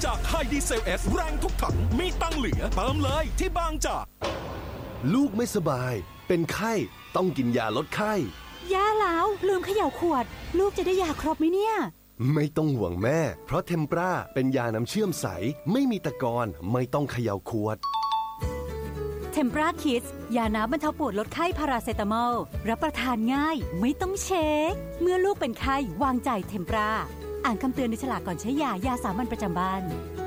จากไฮดีเซลเอสแรงทุกถังมีตังเหลือเติมเลยที่บางจากลูกไม่สบายเป็นไข้ต้องกินยาลดไข้ย่าแล้วลืมเขย่าขวดลูกจะได้ยาครบไหมเนี่ยไม่ต้องห่วงแม่เพราะเทมปราเป็นยาน้ำเชื่อมใสไม่มีตะกอนไม่ต้องเขย่าขวดเทมปราคิดยาน้ำบรรเทาปวดลดไข้พาราเซตามอลรับประทานง่ายไม่ต้องเช็คเมื่อลูกเป็นไข้วางใจเทมปราอ่านคำเตือนในฉลากก่อนใช้ยาสามัญประจำบ้าน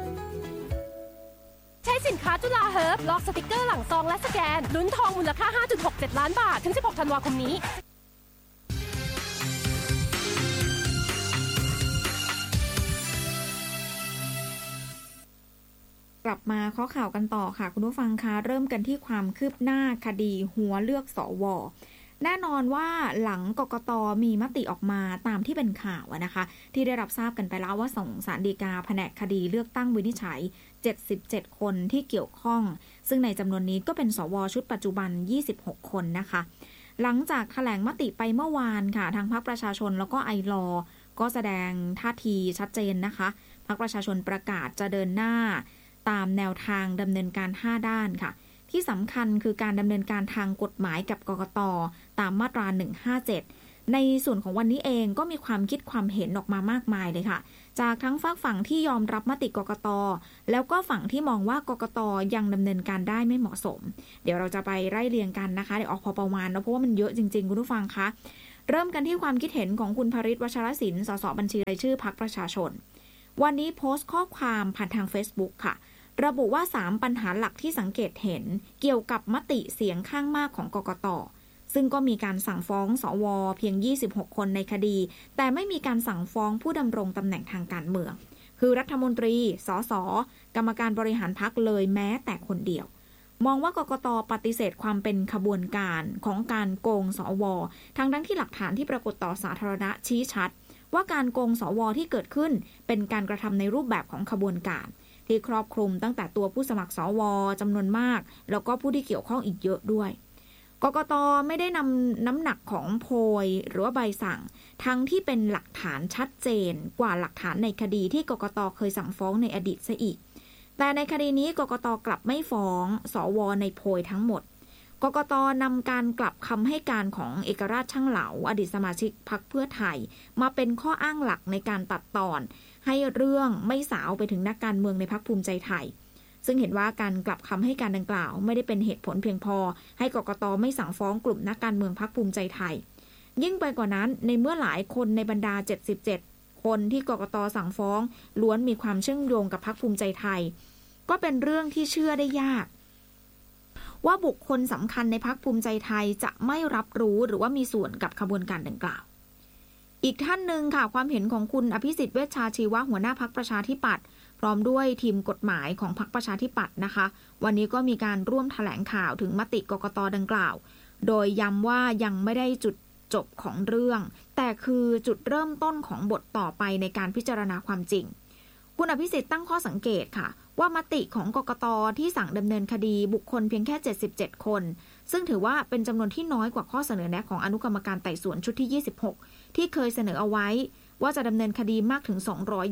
ใช้สินค้าจุฬาเฮิร์บลอกสติกเกอร์หลังซองและสแกนลุ้นทองมูลค่า 5.67 ล้านบาทถึง 16 ธันวาคมนี้กลับมาข้อข่าวกันต่อค่ะคุณผู้ฟังคะเริ่มกันที่ความคืบหน้าคดีหัวเลือกสว.แน่นอนว่าหลังกกต.มีมติออกมาตามที่เป็นข่าวนะคะที่ได้รับทราบกันไปแล้วว่าส่งศาลฎีกาแผนกคดีเลือกตั้งวินิจฉัย77คนที่เกี่ยวข้องซึ่งในจำนวนนี้ก็เป็นสว.ชุดปัจจุบัน26คนนะคะหลังจากแถลงมติไปเมื่อวานค่ะทางพรรคประชาชนแล้วก็ไอลอก็แสดงท่าทีชัดเจนนะคะพรรคประชาชนประกาศจะเดินหน้าตามแนวทางดำเนินการ5ด้านค่ะที่สำคัญคือการดำเนินการทางกฎหมายกับกกต.ตามมาตรา157ในส่วนของวันนี้เองก็มีความคิดความเห็นออกมามากมายเลยค่ะจากทั้งฝากฝั่งที่ยอมรับมติกกต.แล้วก็ฝั่งที่มองว่ากกต.ยังดำเนินการได้ไม่เหมาะสมเดี๋ยวเราจะไปไล่เรียงกันนะคะเดี๋ยวออกพอประมาณนะเพราะว่ามันเยอะจริงๆคุณผู้ฟังคะเริ่มกันที่ความคิดเห็นของคุณภริษฐ์ วชรศิลป์ สสบัญชีรายชื่อพรรคประชาชนวันนี้โพสต์ข้อความผ่านทาง Facebook ค่ะระบุว่า3ปัญหาหลักที่สังเกตเห็นเกี่ยวกับมติเสียงข้างมากของกกต.ซึ่งก็มีการสั่งฟ้องสว.เพียง26คนในคดีแต่ไม่มีการสั่งฟ้องผู้ดำรงตำแหน่งทางการเมืองคือรัฐมนตรีสส.กรรมการบริหารพรรคเลยแม้แต่คนเดียวมองว่ากกต.ปฏิเสธความเป็นขบวนการของการโกงสว.ทั้งที่หลักฐานที่ปรากฏต่อสาธารณะชี้ชัดว่าการโกงสว.ที่เกิดขึ้นเป็นการกระทำในรูปแบบของขบวนการที่ครอบคลุมตั้งแต่ตัวผู้สมัครสว.จำนวนมากแล้วก็ผู้ที่เกี่ยวข้องอีกเยอะด้วยกกต.ไม่ได้นำน้ำหนักของโพยหรือว่าใบสั่งทั้งที่เป็นหลักฐานชัดเจนกว่าหลักฐานในคดีที่กกต.เคยสั่งฟ้องในอดีตซะอีกแต่ในคดีนี้กกต.กลับไม่ฟ้องสว.ในโพยทั้งหมดกกต.นำการกลับคำให้การของเอกราชช่างเหลาอดีตสมาชิกพรรคเพื่อไทยมาเป็นข้ออ้างหลักในการตัดตอนให้เรื่องไม่สาวไปถึงนักการเมืองในพรรคภูมิใจไทยซึ่งเห็นว่าการกลับคำให้การดังกล่าวไม่ได้เป็นเหตุผลเพียงพอให้กกต.ไม่สั่งฟ้องกลุ่มนักการเมืองพรรคภูมิใจไทยยิ่งไปกว่านั้นในเมื่อหลายคนในบรรดา77คนที่กกต.สั่งฟ้องล้วนมีความเชื่อมโยงกับพรรคภูมิใจไทยก็เป็นเรื่องที่เชื่อได้ยากว่าบุคคลสำคัญในพรรคภูมิใจไทยจะไม่รับรู้หรือว่ามีส่วนกับขบวนการดังกล่าวอีกท่านหนึ่งค่ะความเห็นของคุณอภิสิทธิ์เวชชาชีวะหัวหน้าพรรคประชาธิปัตย์พร้อมด้วยทีมกฎหมายของพรรคประชาธิปัตย์นะคะวันนี้ก็มีการร่วมแถลงข่าวถึงมติกกต.ดังกล่าวโดยย้ำว่ายังไม่ได้จุดจบของเรื่องแต่คือจุดเริ่มต้นของบทต่อไปในการพิจารณาความจริงคุณอภิสิทธิ์ตั้งข้อสังเกตค่ะว่ามติของกกต.ที่สั่งดำเนินคดีบุคคลเพียงแค่77คนซึ่งถือว่าเป็นจำนวนที่น้อยกว่าข้อเสนอแนะของอนุกรรมการไต่สวนชุดที่26ที่เคยเสนอเอาไว้ว่าจะดำเนินคดีมากถึง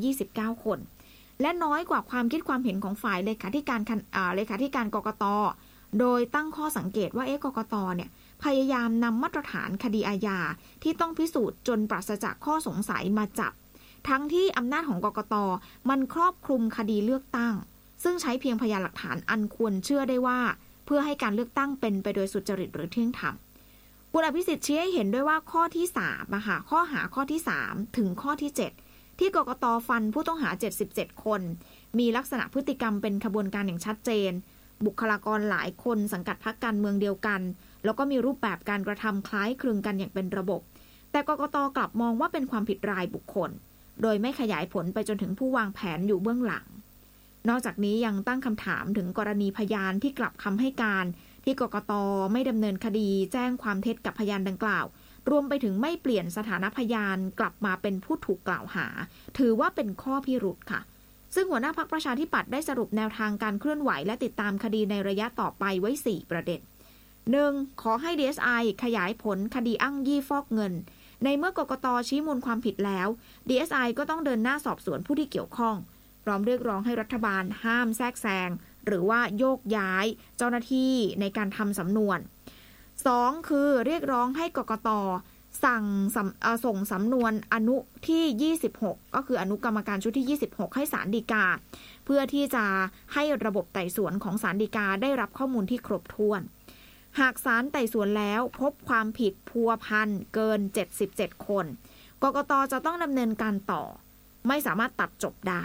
229คนและน้อยกว่าความคิดความเห็นของฝ่ายเลขาธิการกกต.โดยตั้งข้อสังเกตว่ากกต.เนี่ยพยายามนำมาตรฐานคดีอาญาที่ต้องพิสูจน์จนปราศจากข้อสงสัยมาจับทั้งที่อำนาจของกกต.มันครอบคลุมคดีเลือกตั้งซึ่งใช้เพียงพยานหลักฐานอันควรเชื่อได้ว่าเพื่อให้การเลือกตั้งเป็นไปโดยสุจริตหรือเที่ยงธรรมคุณอภิสิทธิ์ชี้ให้เห็นด้วยว่าข้อที่3นะคะข้อหาข้อที่3ถึงข้อที่7ที่กกต.ฟันผู้ต้องหา77คนมีลักษณะพฤติกรรมเป็นขบวนการอย่างชัดเจนบุคลากรหลายคนสังกัดพรรคการเมืองเดียวกันแล้วก็มีรูปแบบการกระทำคล้ายคลึงกันอย่างเป็นระบบแต่กกต.กลับมองว่าเป็นความผิดรายบุคคลโดยไม่ขยายผลไปจนถึงผู้วางแผนอยู่เบื้องหลังนอกจากนี้ยังตั้งคำถามถึงกรณีพยานที่กลับคำให้การที่กกต.ไม่ดำเนินคดีแจ้งความเท็จกับพยานดังกล่าวรวมไปถึงไม่เปลี่ยนสถานะพยานกลับมาเป็นผู้ถูกกล่าวหาถือว่าเป็นข้อพิรุธค่ะซึ่งหัวหน้าพรรคประชาธิปัตย์ได้สรุปแนวทางการเคลื่อนไหวและติดตามคดีในระยะต่อไปไว้4ประเด็น 1. ขอให้ DSI ขยายผลคดีอ้างยี่ฟอกเงินในเมื่อกกต.ชี้มูลความผิดแล้ว DSI ก็ต้องเดินหน้าสอบสวนผู้ที่เกี่ยวข้องพร้อมเรียกร้องให้รัฐบาลห้ามแทรกแซงหรือว่าโยกย้ายเจ้าหน้าที่ในการทำสำนวน2คือเรียกร้องให้กกต.ส่งสำนวนอนุที่26ก็คืออนุกรรมการชุดที่26ให้ศาลฎีกาเพื่อที่จะให้ระบบไต่สวนของศาลฎีกาได้รับข้อมูลที่ครบถ้วนหากศาลไต่สวนแล้วพบความผิดพัวพันเกิน77คนกกต.จะต้องดำเนินการต่อไม่สามารถตัดจบได้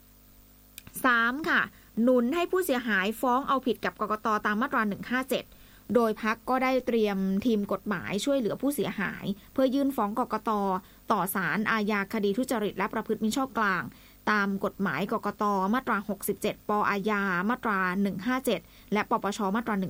3ค่ะหนุนให้ผู้เสียหายฟ้องเอาผิดกับกกต.ตามมาตรา157โดยพรรคก็ได้เตรียมทีมกฎหมายช่วยเหลือผู้เสียหายเพื่อยื่นฟ้องกกต.ต่อศาลอาญาคดีทุจริตและประพฤติมิชอบกลางตามกฎหมายกกต.มาตรา67ปอาญามาตรา157และปปช.มาตรา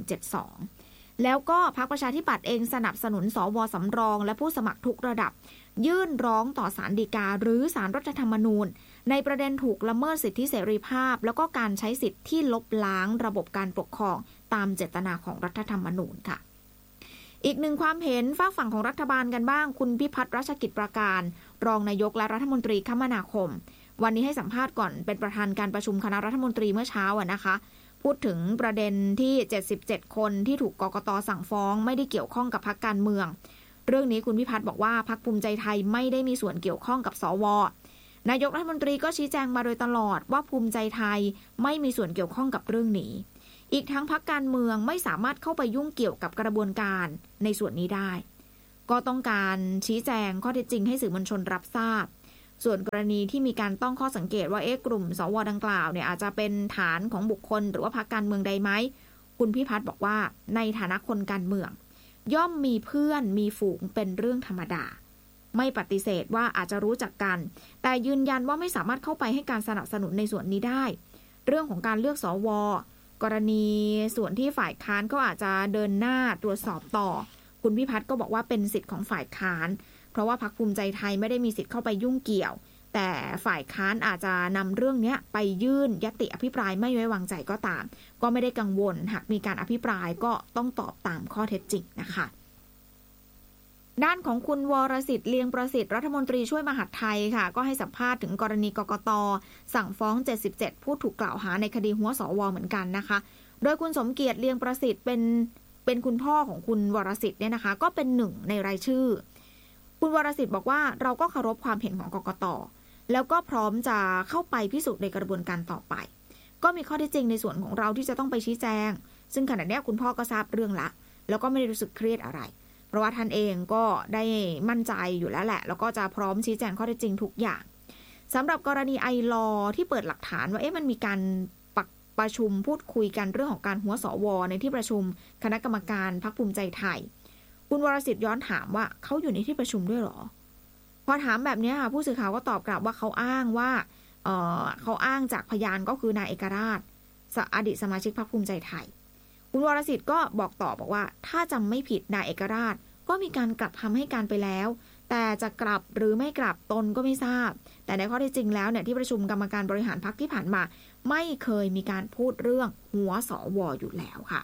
172แล้วก็พรรคประชาธิปัตย์เองสนับสนุนสว.สำรองและผู้สมัครทุกระดับยื่นร้องต่อศาลฎีกาหรือศาลรัฐธรรมนูญในประเด็นถูกละเมิดสิทธิเสรีภาพแล้วก็การใช้สิทธิที่ลบล้างระบบการปกครองตามเจตนาของรัฐธรรมนูญค่ะอีกหนึ่งความเห็นฝากฝั่งของรัฐบาลกันบ้างคุณพิพัฒน์รัชกิจประการรองนายกและรัฐมนตรีคมนาคมวันนี้ให้สัมภาษณ์ก่อนเป็นประธานการประชุมคณะรัฐมนตรีเมื่อเช้านะคะพูดถึงประเด็นที่77คนที่ถูกกกต.สั่งฟ้องไม่ได้เกี่ยวข้องกับพรรคการเมืองเรื่องนี้คุณพิพัฒน์บอกว่าพรรคภูมิใจไทยไม่ได้มีส่วนเกี่ยวข้องกับสวนายกรัฐมนตรีก็ชี้แจงมาโดยตลอดว่าภูมิใจไทยไม่มีส่วนเกี่ยวข้องกับเรื่องนี้อีกทั้งพรรคการเมืองไม่สามารถเข้าไปยุ่งเกี่ยวกับกระบวนการในส่วนนี้ได้ก็ต้องการชี้แจงข้อเท็จจริงให้สื่อมวลชนรับทราบส่วนกรณีที่มีการต้องข้อสังเกตว่ากลุ่มสวดังกล่าวเนี่ยอาจจะเป็นฐานของบุคคลหรือว่าพรรคการเมืองใดไหมคุณพิพัฒน์บอกว่าในฐานะคนการเมืองย่อมมีเพื่อนมีฝูงเป็นเรื่องธรรมดาไม่ปฏิเสธว่าอาจจะรู้จักกันแต่ยืนยันว่าไม่สามารถเข้าไปให้การสนับสนุนในส่วนนี้ได้เรื่องของการเลือกสวกรณีส่วนที่ฝ่ายค้านก็อาจจะเดินหน้าตรวจสอบต่อคุณพิพัฒน์ก็บอกว่าเป็นสิทธิ์ของฝ่ายค้านเพราะว่าพรรคภูมิใจไทยไม่ได้มีสิทธิ์เข้าไปยุ่งเกี่ยวแต่ฝ่ายค้านอาจจะนำเรื่องนี้ไปยื่นญัตติอภิปรายไม่ไว้วางใจก็ตามก็ไม่ได้กังวลหากมีการอภิปรายก็ต้องตอบตามข้อเท็จจริงนะคะด้านของคุณวรสิทธิ์เลียงประสิทธิ์รัฐมนตรีช่วยมหาดไทยค่ะก็ให้สัมภาษณ์ถึงกรณีกกต.สั่งฟ้อง77ผู้ถูกกล่าวหาในคดีหัวสว.เหมือนกันนะคะโดยคุณสมเกียรติเลียงประสิทธิ์เป็นคุณพ่อของคุณวรสิทธิ์เนี่ยนะคะก็เป็นหนึ่งในรายชื่อคุณวรสิทธิ์บอกว่าเราก็เคารพความเห็นของกกต.แล้วก็พร้อมจะเข้าไปพิสูจน์ในกระบวนการต่อไปก็มีข้อเท็จจริงในส่วนของเราที่จะต้องไปชี้แจงซึ่งขณะนี้คุณพ่อก็ทราบเรื่องละแล้วก็ไม่ได้รู้สึกเครียดอะไรเพราะว่าท่านเองก็ได้มั่นใจอยู่แล้วแหละแล้วก็จะพร้อมชี้แจงข้อเท็จจริงทุกอย่างสำหรับกรณีไอลอที่เปิดหลักฐานว่ามันมีการประชุมพูดคุยกันเรื่องของการหัวสวในที่ประชุมคณะกรรมการพรรคภูมิใจไทยคุณวรสิทธิ์ย้อนถามว่าเขาอยู่ในที่ประชุมด้วยหรอพอถามแบบนี้ค่ะผู้สื่อข่าวก็ตอบกลับว่าเขาอ้างว่าเขาอ้างจากพยานก็คือนายเอกราชอดีตสมาชิกพรรคภูมิใจไทยคุณวรสิทธิ์ก็บอกต่อบอกว่าถ้าจำไม่ผิดนายเอกราชก็มีการกลับคำให้การไปแล้วแต่จะกลับหรือไม่กลับตนก็ไม่ทราบแต่ในข้อเท็จจริงแล้วเนี่ยที่ประชุมกรรมการบริหารพรรคที่ผ่านมาไม่เคยมีการพูดเรื่องหัวสว.อยู่แล้วค่ะ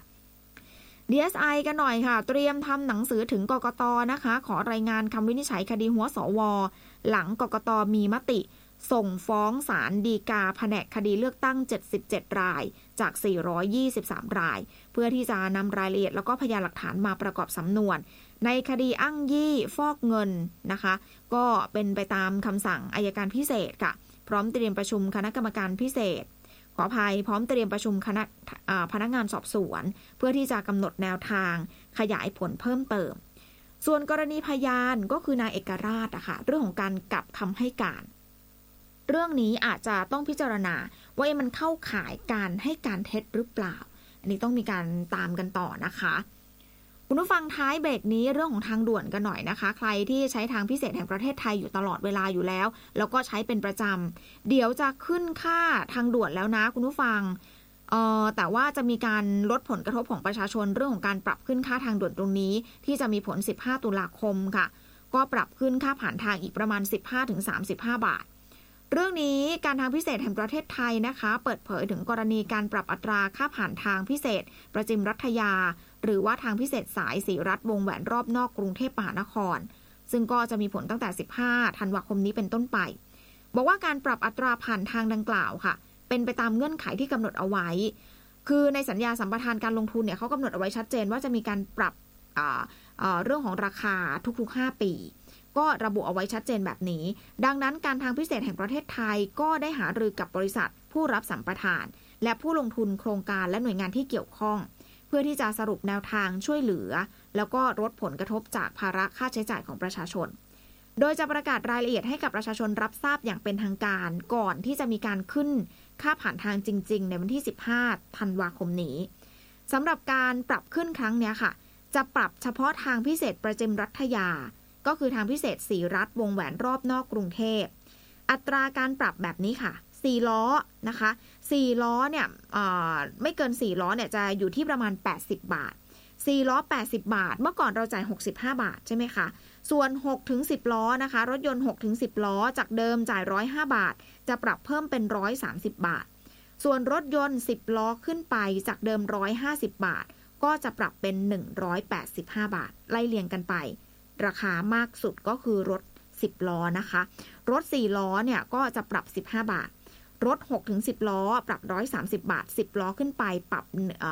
DSI กันหน่อยค่ะเตรียมทำหนังสือถึงกกต.นะคะขอรายงานคำวินิจฉัยคดีหัวสว.หลังกกต.มีมติส่งฟ้องศาลฎีกาแผนกคดีเลือกตั้ง77รายจาก423รายเพื่อที่จะนำรายละเอียดแล้วก็พยานหลักฐานมาประกอบสำนวนในคดีอ้างยี่ฟอกเงินนะคะก็เป็นไปตามคำสั่งอัยการพิเศษค่ะพร้อมเตรียมประชุมคณะกรรมการพิเศษขออภัยพร้อมเตรียมประชุมคณะพนักงานสอบสวนเพื่อที่จะกำหนดแนวทางขยายผลเพิ่มเติมส่วนกรณีพยานก็คือนายเอกราชนะคะเรื่องของการกลับคำให้การเรื่องนี้อาจจะต้องพิจารณาว่ามันเข้าข่ายการให้การเท็จหรือเปล่าอันนี้ต้องมีการตามกันต่อนะคะคุณผู้ฟังท้ายเบรกนี้เรื่องของทางด่วนกันหน่อยนะคะใครที่ใช้ทางพิเศษแห่งประเทศไทยอยู่ตลอดเวลาอยู่แล้วแล้วก็ใช้เป็นประจำเดี๋ยวจะขึ้นค่าทางด่วนแล้วนะคุณผู้ฟังแต่ว่าจะมีการลดผลกระทบของประชาชนเรื่องของการปรับขึ้นค่าทางด่วนตรงนี้ที่จะมีผล15ตุลาคมค่ะก็ปรับขึ้นค่าผ่านทางอีกประมาณ 15-35 บาทเรื่องนี้การทางพิเศษแห่งประเทศไทยนะคะเปิดเผยถึงกรณีการปรับอัตราค่าผ่านทางพิเศษประจิมรัฐยาหรือว่าทางพิเศษสายศรีรัฐวงแหวนรอบนอกกรุงเทพมหานครซึ่งก็จะมีผลตั้งแต่15ธันวาคมนี้เป็นต้นไปบอกว่าการปรับอัตราผ่านทางดังกล่าวค่ะเป็นไปตามเงื่อนไขที่กำหนดเอาไว้คือในสัญญาสัมปทานการลงทุนเนี่ยเขากำหนดเอาไว้ชัดเจนว่าจะมีการปรับเรื่องของราคาทุกๆ5ปีก็ระบุเอาไว้ชัดเจนแบบนี้ดังนั้นการทางพิเศษแห่งประเทศไทยก็ได้หารือกับบริษัทผู้รับสัมปทานและผู้ลงทุนโครงการและหน่วยงานที่เกี่ยวข้องเพื่อที่จะสรุปแนวทางช่วยเหลือแล้วก็ลดผลกระทบจากภาระค่าใช้จ่ายของประชาชนโดยจะประกาศรายละเอียดให้กับประชาชนรับทราบอย่างเป็นทางการก่อนที่จะมีการขึ้นค่าผ่านทางจริงๆในวันที่15ธันวาคมนี้สำหรับการปรับขึ้นครั้งนี้ค่ะจะปรับเฉพาะทางพิเศษประจิมรัฐยาก็คือทางพิเศษสีรัฐวงแหวนรอบนอกกรุงเทพอัตราการปรับแบบนี้ค่ะ4ล้อนะคะ4ล้อเนี่ยไม่เกิน4ล้อเนี่ยจะอยู่ที่ประมาณ80บาท4ล้อ80บาทเมื่อก่อนเราจ่าย65บาทใช่ไหมคะส่วน6ถึง10ล้อนะคะรถยนต์6ถึง10ล้อจากเดิมจ่าย105บาทจะปรับเพิ่มเป็น130บาทส่วนรถยนต์10ล้อขึ้นไปจากเดิม150บาทก็จะปรับเป็น185บาทไล่เรียงกันไปราคามากสุดก็คือรถ10ล้อนะคะรถ4ล้อเนี่ยก็จะปรับ15บาทรถ6ถึง10ล้อปรับ130บาท10ล้อขึ้นไปปรับ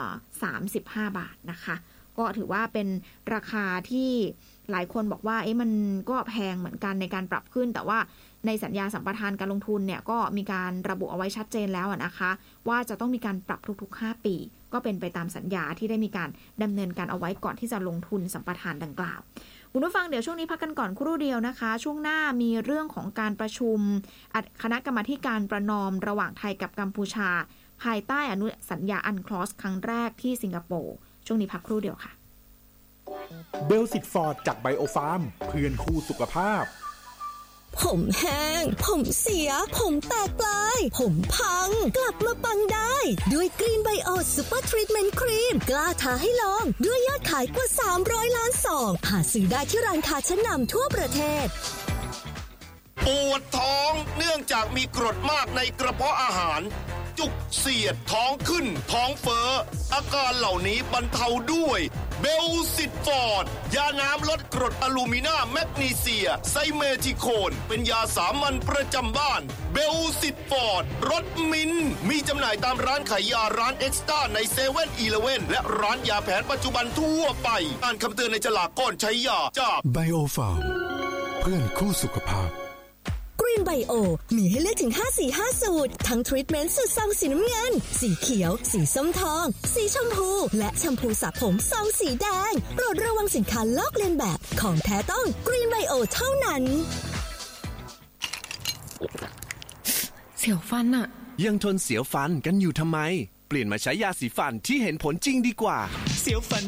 35บาทนะคะก็ถือว่าเป็นราคาที่หลายคนบอกว่ามันก็แพงเหมือนกันในการปรับขึ้นแต่ว่าในสัญญาสัมปทานการลงทุนเนี่ยก็มีการระบุเอาไว้ชัดเจนแล้วนะคะว่าจะต้องมีการปรับทุกๆ5ปีก็เป็นไปตามสัญญาที่ได้มีการดำเนินการเอาไว้ก่อนที่จะลงทุนสัมปทานดังกล่าวคุณผู้ฟังเดี๋ยวช่วงนี้พักกันก่อนครู่เดียวนะคะช่วงหน้ามีเรื่องของการประชุมคณะกรรมาการประนอมระหว่างไทยกับกัมพูชาภายใต้อนุสัญญาอันคลอสครั้งแรกที่สิงคโปร์ช่วงนี้พักครู่เดียวค่ะเบลสิตฟอร์ดจากไบโอฟาร์มเพื่อนคู่สุขภาพผมแห้งผมเสียผมแตกปลายผมพังกลับมาปังได้ด้วยกรีนไบโอซูเปอร์ทรีทเมนต์ครีมกล้าท้าให้ลองด้วยยอดขายกว่า300ล้านซองหาซื้อได้ที่ร้านค้าชั้นนำทั่วประเทศปวดท้องเนื่องจากมีกรดมากในกระเพาะอาหารจุกเสียดท้องขึ้นท้องเฟ้ออาการเหล่านี้บรรเทาด้วยเบลซิตฟอร์ดยาน้ำลดกรดอะลูมินาแมกนีเซียไซเมทิโคนเป็นยาสามัญประจำบ้านเบลซิตฟอร์ดรสมิ้นมีจำหน่ายตามร้านขายยาร้านเอ็กซ์ต้าใน7-Eleven และร้านยาแผนปัจจุบันทั่วไปอ่านคำเตือนในฉลากก่อนใช้ยาจากไบโอฟาร์มเพื่อนคู่สุขภาพกรีนไบโอมีให้เลือกถึง5-4-5 สูตรทั้งทรีทเมนต์สูตรซองสีน้ำเงินสีเขียวสีส้มทองสีชมพูและแชมพูสระผมซองสีแดงโปรดระวังสินค้าลอกเลียนแบบของแท้ต้องกรีนไบโอเท่านั้นเสียวฟันอะยังทนเสียวฟันกันอยู่ทำไมเปลี่ยนมาใช้ยาสีฟันที่เห็นผลจริงดีกว่าเสียวฟัน